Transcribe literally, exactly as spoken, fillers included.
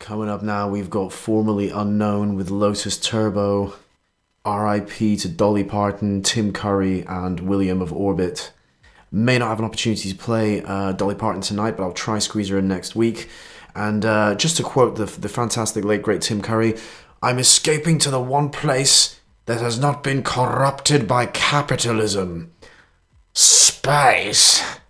Coming up now, we've got Formerly Unknown with Lotus Turbo, R I P to Dolly Parton, Tim Curry, and William of Orbit. May not have an opportunity to play uh, Dolly Parton tonight, but I'll try squeeze her in next week. And uh, just to quote the, the fantastic late great Tim Curry, I'm escaping to the one place that has not been corrupted by capitalism. Space.